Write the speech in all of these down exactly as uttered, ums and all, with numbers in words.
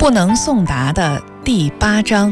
不能送达的第八章。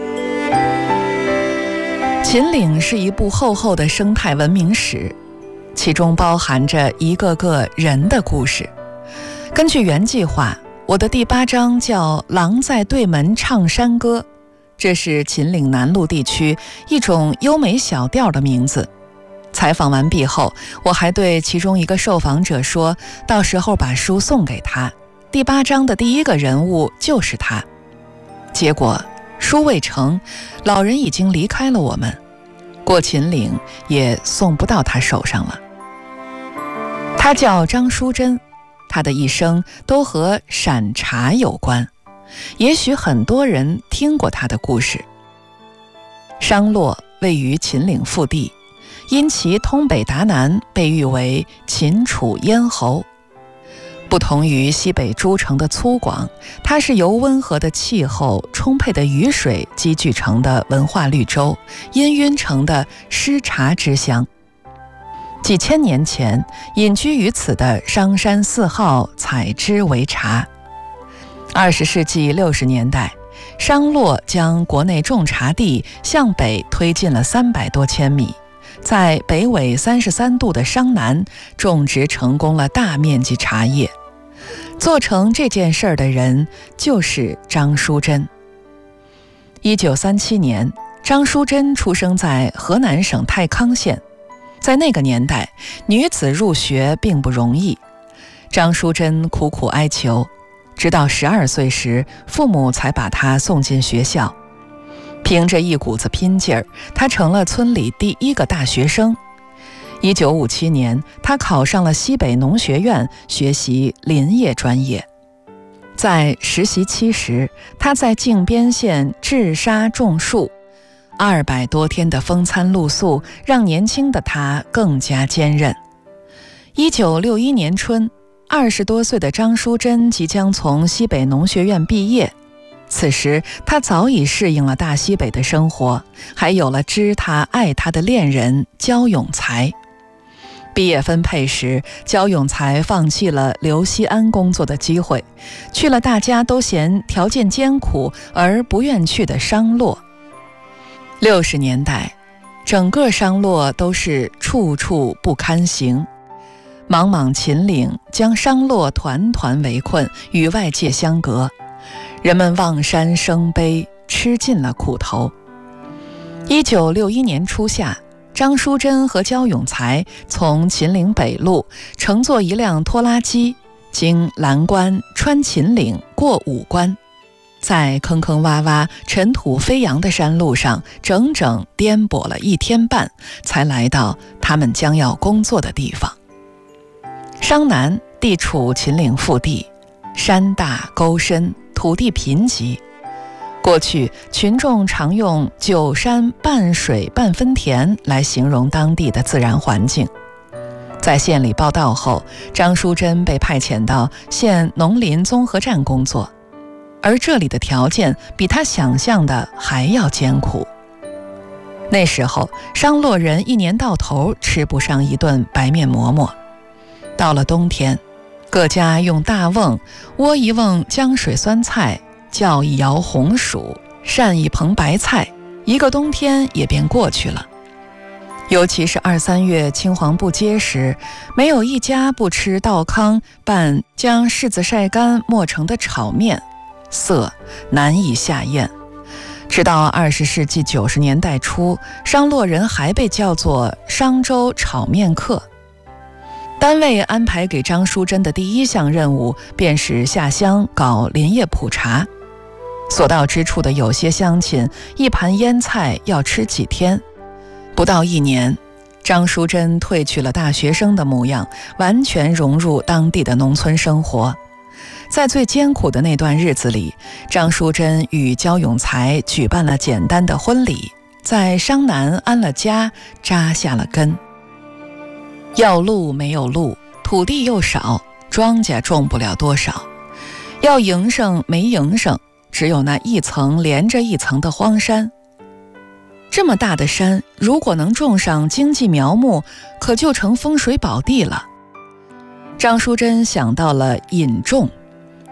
秦岭是一部厚厚的生态文明史，其中包含着一个个人的故事。根据原计划，我的第八章叫《狼在对门唱山歌》，这是秦岭南麓地区一种优美小调的名字。采访完毕后，我还对其中一个受访者说，到时候把书送给他，第八章的第一个人物就是他。结果书未成，老人已经离开了我们，过秦岭也送不到他手上了。他叫张淑珍，他的一生都和闪茶有关，也许很多人听过他的故事。商洛位于秦岭腹地，因其通北达南，被誉为秦楚咽喉。不同于西北诸城的粗犷，它是由温和的气候、充沛的雨水积聚成的文化绿洲，氤氲成的诗茶之乡。几千年前，隐居于此的商山四号采之为茶。二十世纪六十年代，商洛将国内种茶地向北推进了三百多千米，在北纬三十三度的商南种植成功了大面积茶叶。做成这件事儿的人就是张淑珍。一九三七年，张淑珍出生在河南省太康县。在那个年代，女子入学并不容易。张淑珍苦苦哀求，直到十二岁时，父母才把她送进学校。凭着一股子拼劲儿，她成了村里第一个大学生。一九五七年，他考上了西北农学院，学习林业专业。在实习期时，他在靖边县治沙种树，二百多天的风餐露宿，让年轻的他更加坚韧。一九六一年春，二十多岁的张淑珍即将从西北农学院毕业。此时，他早已适应了大西北的生活，还有了知他爱他的恋人焦永才。毕业分配时，焦永才放弃了留西安工作的机会，去了大家都嫌条件艰苦而不愿去的商洛。六十年代，整个商洛都是处处不堪行，茫茫秦岭将商洛团团围困，与外界相隔，人们望山生悲，吃尽了苦头。一九六一年初夏，张淑珍和焦永才从秦岭北路乘坐一辆拖拉机，经蓝关穿秦岭过武关，在坑坑洼洼尘土飞扬的山路上整整颠簸了一天半，才来到他们将要工作的地方。商南地处秦岭腹地，山大沟深，土地贫瘠。过去群众常用九山半水半分田来形容当地的自然环境。在县里报到后，张淑珍被派遣到县农林综合站工作，而这里的条件比他想象的还要艰苦。那时候商洛人一年到头吃不上一顿白面馍馍，到了冬天，各家用大瓮窝一瓮浆水酸菜，叫一窑红薯，扇一棚白菜，一个冬天也便过去了。尤其是二三月青黄不接时，没有一家不吃道糠拌将柿子晒干磨成的炒面，色难以下咽。直到二十世纪九十年代初，商洛人还被叫做商州炒面客。单位安排给张淑珍的第一项任务便是下乡搞林业普查。所到之处的有些乡亲，一盘腌菜要吃几天。不到一年，张淑珍褪去了大学生的模样，完全融入当地的农村生活。在最艰苦的那段日子里，张淑珍与焦永才举办了简单的婚礼，在商南安了家，扎下了根。要路没有路，土地又少，庄稼种不了多少，要营生没营生，只有那一层连着一层的荒山。这么大的山，如果能种上经济苗木，可就成风水宝地了。张淑珍想到了引种，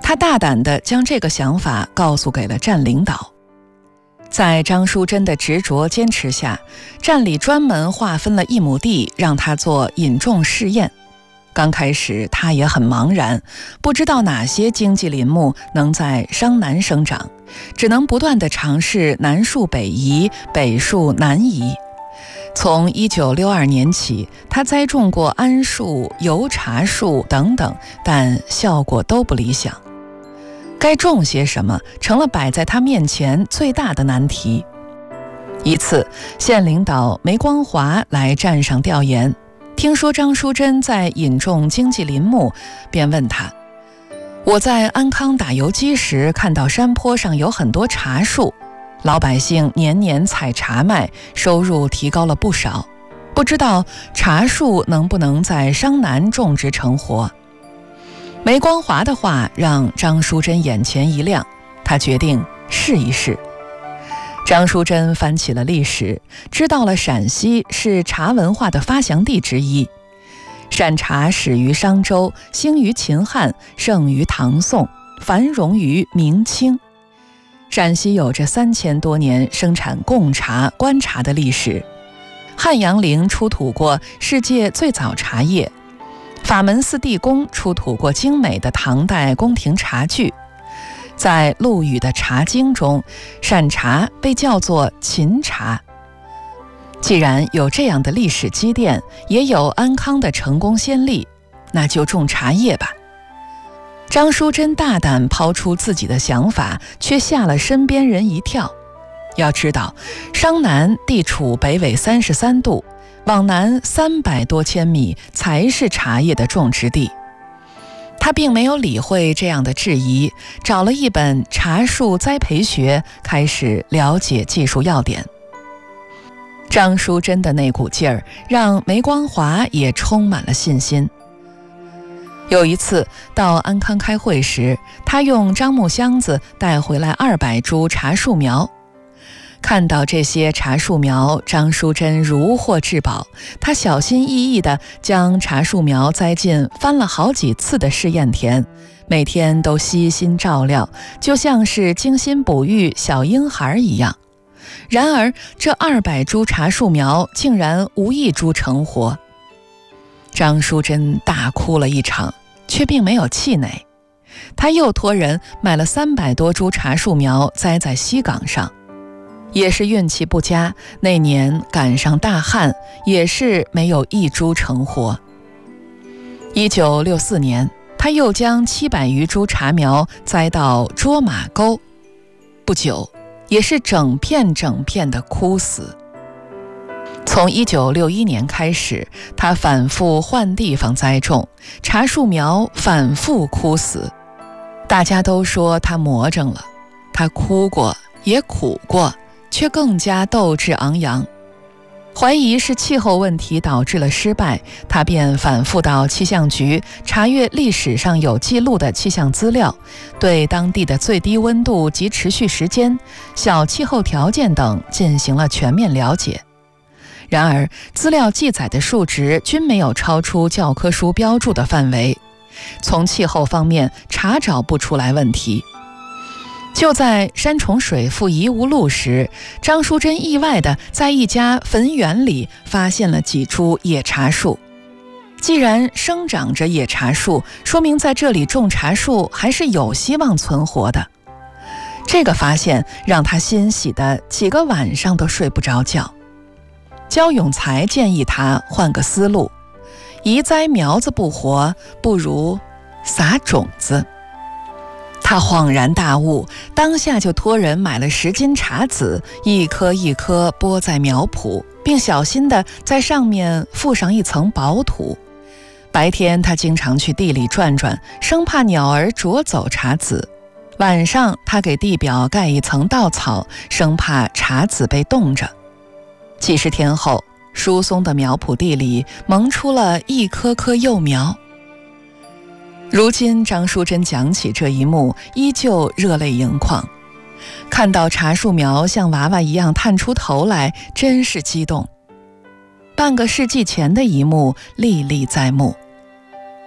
他大胆地将这个想法告诉给了站领导。在张淑珍的执着坚持下，站里专门划分了一亩地让他做引种试验。刚开始他也很茫然，不知道哪些经济林木能在商南生长，只能不断地尝试南树北移，北树南移。从一九六二年起，他栽种过桉树、油茶树等等，但效果都不理想。该种些什么，成了摆在他面前最大的难题。一次，县领导梅光华来站上调研，听说张淑珍在引种经济林木，便问他：我在安康打游击时，看到山坡上有很多茶树，老百姓年年采茶卖，收入提高了不少，不知道茶树能不能在商南种植成活。梅光华的话让张淑珍眼前一亮，他决定试一试。张淑珍翻起了历史，知道了陕西是茶文化的发祥地之一。陕茶始于商周，兴于秦汉，盛于唐宋，繁荣于明清。陕西有着三千多年生产贡茶、官茶的历史。汉阳陵出土过世界最早茶叶，法门寺地宫出土过精美的唐代宫廷茶具。在陆羽的《茶经》中，陕茶被叫做秦茶。既然有这样的历史积淀，也有安康的成功先例，那就种茶叶吧。张淑珍大胆抛出自己的想法，却吓了身边人一跳。要知道，商南地处北纬三十三度，往南三百多千米才是茶叶的种植地。他并没有理会这样的质疑，找了一本《茶树栽培学》，开始了解技术要点。张淑珍的那股劲儿，让梅光华也充满了信心。有一次到安康开会时，他用樟木箱子带回来二百株茶树苗。看到这些茶树苗，张淑珍如获至宝。她小心翼翼地将茶树苗栽进翻了好几次的试验田，每天都悉心照料，就像是精心哺育小婴孩一样。然而，这二百株茶树苗竟然无一株成活。张淑珍大哭了一场，却并没有气馁。她又托人买了三百多株茶树苗，栽在西岗上。也是运气不佳，那年赶上大旱，也是没有一株成活。一九六四年，他又将七百余株茶苗栽到卓马沟，不久，也是整片整片的枯死。从一九六一年开始，他反复换地方栽种，茶树苗反复枯死。大家都说他魔怔了，他哭过，也苦过，却更加斗志昂扬。怀疑是气候问题导致了失败，他便反复到气象局查阅历史上有记录的气象资料，对当地的最低温度及持续时间、小气候条件等进行了全面了解。然而，资料记载的数值均没有超出教科书标注的范围，从气候方面查找不出来问题。就在山重水复疑无路时，张淑珍意外地在一家坟园里发现了几株野茶树。既然生长着野茶树，说明在这里种茶树还是有希望存活的。这个发现让他欣喜的几个晚上都睡不着觉。焦永才建议他换个思路，移栽苗子不活，不如撒种子。他恍然大悟，当下就托人买了十斤茶籽，一颗一颗播在苗圃，并小心地在上面覆上一层薄土。白天他经常去地里转转，生怕鸟儿啄走茶籽；晚上他给地表盖一层稻草，生怕茶籽被冻着。几十天后，疏松的苗圃地里萌出了一颗颗幼苗。如今张淑珍讲起这一幕，依旧热泪盈眶。看到茶树苗像娃娃一样探出头来，真是激动。半个世纪前的一幕历历在目。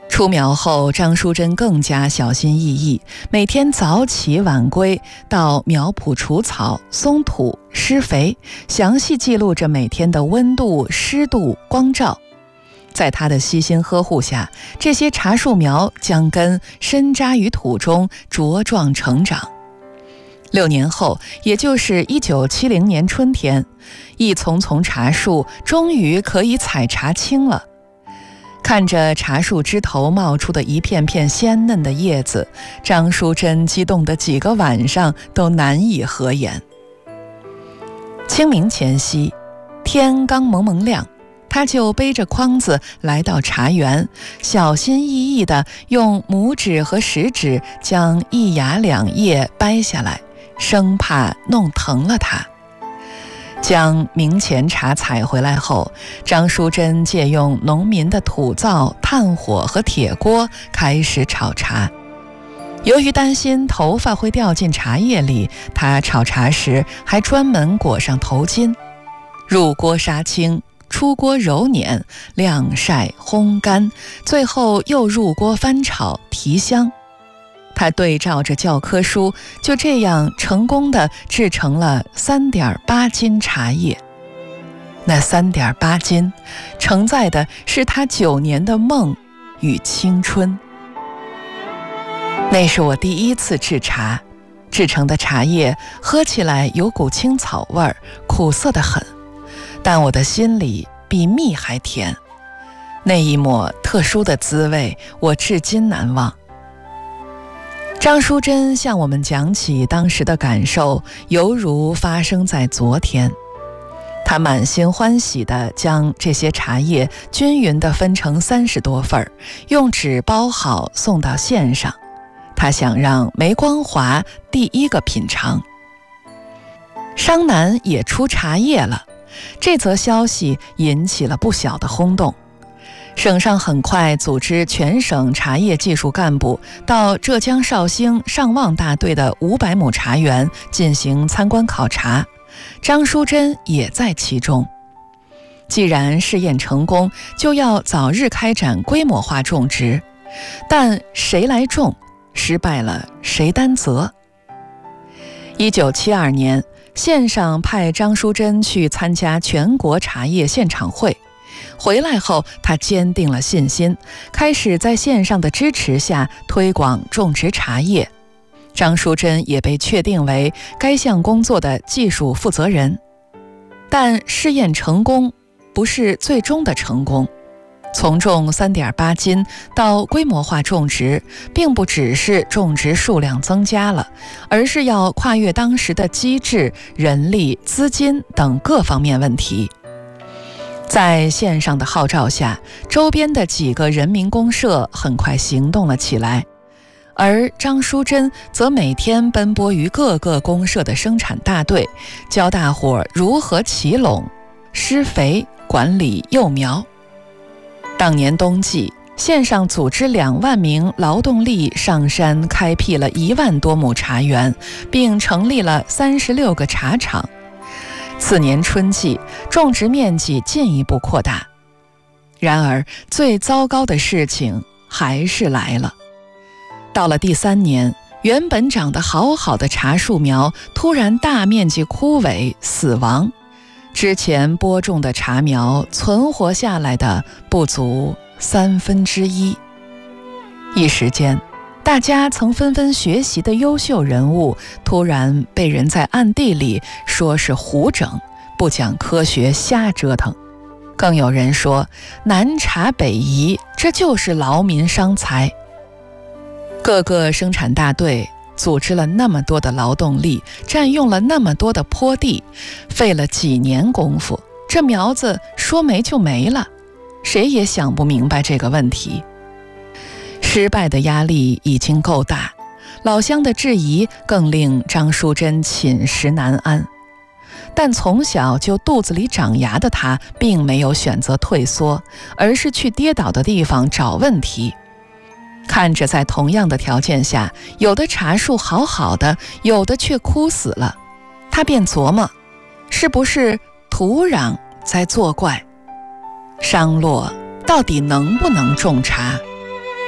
出苗后，张淑珍更加小心翼翼，每天早起晚归，到苗圃除草、松土、施肥，详细记录着每天的温度、湿度、光照。在她的悉心呵护下，这些茶树苗将根深扎于土中，茁壮成长。六年后，也就是一九七零年春天，一丛丛茶树终于可以采茶青了。看着茶树枝头冒出的一片片鲜嫩的叶子，张淑珍激动的几个晚上都难以合眼。清明前夕，天刚蒙蒙亮，她就背着筐子来到茶园，小心翼翼地用拇指和食指将一芽两叶掰下来，生怕弄疼了它。将明前茶采回来后，张淑珍借用农民的土灶、炭火和铁锅开始炒茶。由于担心头发会掉进茶叶里，她炒茶时还专门裹上头巾。入锅杀青，出锅揉捻，晾晒烘干，最后又入锅翻炒提香。他对照着教科书，就这样成功地制成了三点八斤茶叶。那三点八斤，承载的是他九年的梦与青春。那是我第一次制茶，制成的茶叶喝起来有股青草味儿，苦涩得很，但我的心里比蜜还甜。那一抹特殊的滋味，我至今难忘。张淑珍向我们讲起当时的感受，犹如发生在昨天。她满心欢喜地将这些茶叶均匀地分成三十多份，用纸包好送到县上。她想让梅光华第一个品尝。商南也出茶叶了，这则消息引起了不小的轰动。省上很快组织全省茶叶技术干部到浙江绍兴上望大队的五百亩茶园进行参观考察，张淑珍也在其中。既然试验成功，就要早日开展规模化种植，但谁来种，失败了谁担责？一九七二年，县上派张淑珍去参加全国茶叶现场会。回来后，他坚定了信心，开始在县上的支持下推广种植茶叶。张淑珍也被确定为该项工作的技术负责人。但试验成功不是最终的成功，从种 三点八斤到规模化种植，并不只是种植数量增加了，而是要跨越当时的机制、人力、资金等各方面问题。在县上的号召下，周边的几个人民公社很快行动了起来，而张淑珍则每天奔波于各个公社的生产大队，教大伙如何起垄、施肥、管理幼苗。当年冬季，县上组织两万名劳动力上山开辟了一万多亩茶园，并成立了三十六个茶厂。次年春季，种植面积进一步扩大。然而，最糟糕的事情还是来了。到了第三年，原本长得好好的茶树苗突然大面积枯萎死亡，之前播种的茶苗存活下来的不足三分之一。一时间，大家曾纷纷学习的优秀人物，突然被人在暗地里说是胡整，不讲科学，瞎折腾。更有人说南茶北移，这就是劳民伤财。各个生产大队组织了那么多的劳动力，占用了那么多的坡地，费了几年功夫，这苗子说没就没了，谁也想不明白这个问题。失败的压力已经够大，老乡的质疑更令张淑珍寝食难安。但从小就肚子里长芽的她，并没有选择退缩，而是去跌倒的地方找问题。看着在同样的条件下，有的茶树好好的，有的却枯死了，她便琢磨，是不是土壤在作怪？商洛到底能不能种茶？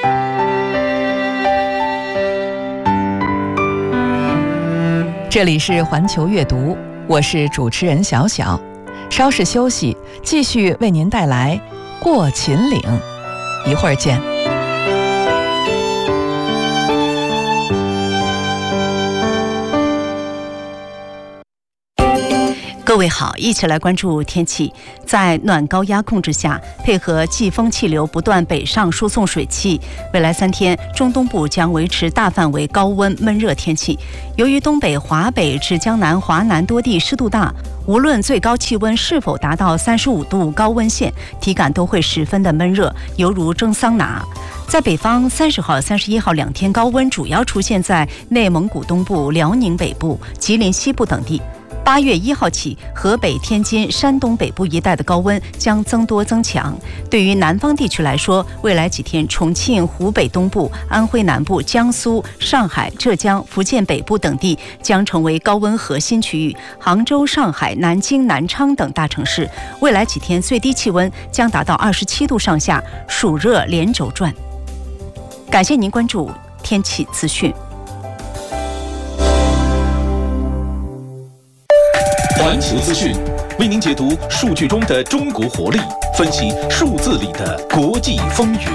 这里是环球阅读，我是主持人小小。稍事休息，继续为您带来过秦岭。一会儿见。 各位好，一起来关注天气。在暖高压控制下，配合季风气流不断北上输送水汽，未来三天中东部将维持大范围高温闷热天气。由于东北、华北至江南、华南多地湿度大，无论最高气温是否达到三十五度高温线，体感都会十分的闷热，犹如蒸桑拿。在北方，三十号、三十一号两天高温主要出现在内蒙古东部、辽宁北部、吉林西部等地。八月一号起，河北、天津、山东北部一带的高温将增多增强。对于南方地区来说，未来几天，重庆、湖北东部、安徽南部、江苏、上海、浙江、福建北部等地将成为高温核心区域。杭州、上海、南京、南昌等大城市，未来几天最低气温将达到二十七度上下，暑热连轴转。感谢您关注天气资讯。 环球资讯为您解读数据中的中国活力，分析数字里的国际风云。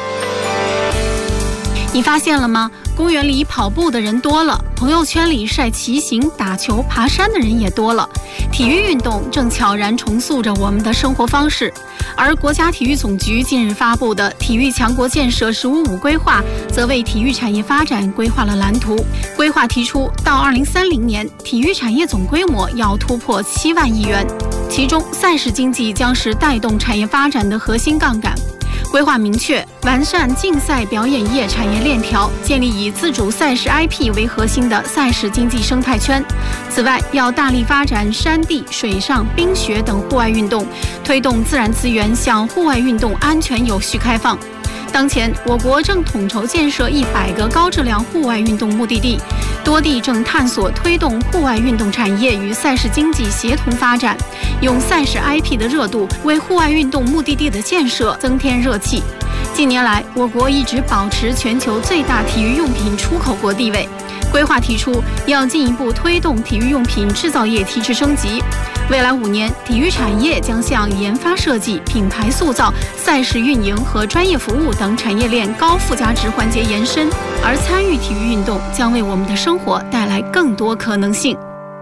你发现了吗？公园里跑步的人多了，朋友圈里晒骑行、打球、爬山的人也多了。体育运动正悄然重塑着我们的生活方式。而国家体育总局近日发布的《体育强国建设“十五五”规划》，则为体育产业发展规划了蓝图。规划提出，到二零三零年，体育产业总规模要突破七万亿元，其中赛事经济将是带动产业发展的核心杠杆。规划明确，完善竞赛表演业产业链条，建立以自主赛事 I P 为核心的赛事经济生态圈。此外，要大力发展山地、水上、冰雪等户外运动，推动自然资源向户外运动安全有序开放。当前，我国正统筹建设一百个高质量户外运动目的地，多地正探索推动户外运动产业与赛事经济协同发展，用赛事 I P 的热度为户外运动目的地的建设增添热气。近年来，我国一直保持全球最大体育用品出口国地位。规划提出，要进一步推动体育用品制造业提质升级。未来五年，体育产业将向研发设计、品牌塑造、赛事运营和专业服务等产业链高附加值环节延伸，而参与体育运动将为我们的生活带来更多可能性。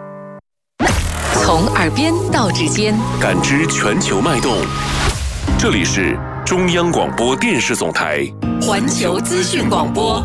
从耳边到指尖， 感知全球脉动。这里是中央广播电视总台环球资讯广播。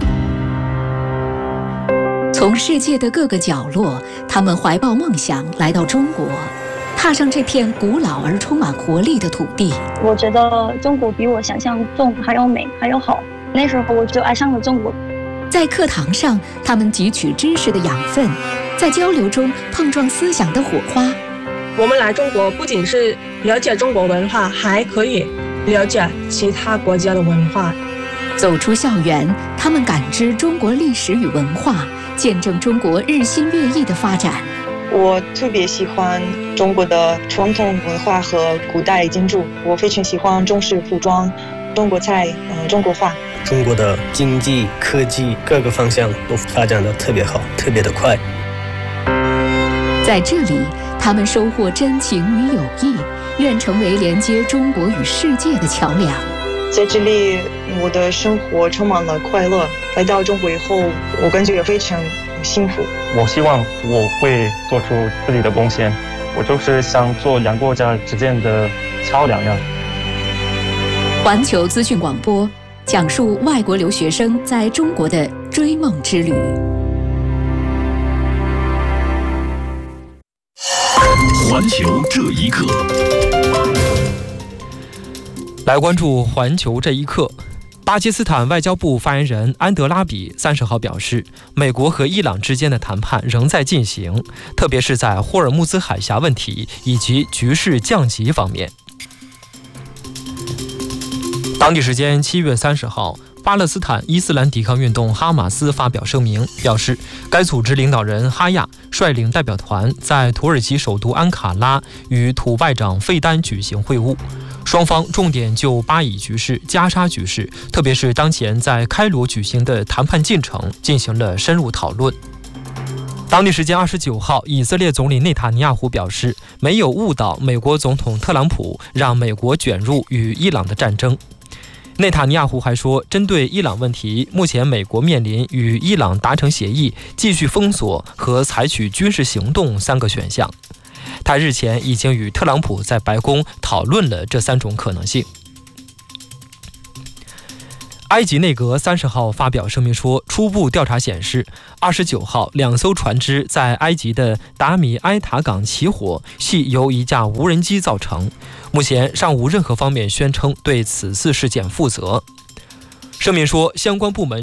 从世界的各个角落，他们怀抱梦想来到中国，踏上这片古老而充满活力的土地。 我觉得中国比我想象中还要美，还要好。那时候我就爱上了中国。 在课堂上，他们汲取知识的养分，在交流中碰撞思想的火花。 我们来中国不仅是了解中国文化，还可以了解其他国家的文化。 走出校园，他们感知中国历史与文化，见证中国日新月异的发展。 我特别喜欢中国的传统文化和古代建筑，我非常喜欢中式服装、中国菜、呃、中国画。 中国的经济、科技各个方向都发展得特别好，特别的快。 在这里，他们收获真情与友谊，愿成为连接中国与世界的桥梁。 在这里，我的生活充满了快乐。来到中国以后，我感觉也非常幸福。 我希望我会做出自己的贡献，我就是想做两国家之间的桥梁呀。 环球资讯广播讲述外国留学生在中国的追梦之旅。 环球这一刻， 来关注环球这一刻。巴基斯坦外交部发言人安德拉比三十号表示，美国和伊朗之间的谈判仍在进行，特别是在霍尔木兹海峡问题以及局势降级方面。当地时间七月三十号，巴勒斯坦伊斯兰抵抗运动哈马斯发表声明，表示该组织领导人哈亚率领代表团在土耳其首都安卡拉与土外长费丹举行会晤，双方重点就巴以局势、加沙局势，特别是当前在开罗举行的谈判进程进行了深入讨论。 当地时间二十九号，以色列总理内塔尼亚胡表示，没有误导美国总统特朗普，让美国卷入与伊朗的战争。内塔尼亚胡还说，针对伊朗问题，目前美国面临与伊朗达成协议、继续封锁和采取军事行动三个选项。他日前已经与特朗普在白宫讨论了这三种可能性。埃及内阁三十号发表声明说，初步调查显示，二十九号两艘船只在埃及的达米埃塔港起火，系由一架无人机造成。目前尚无任何方面宣称对此次事件负责。声明说，相关部门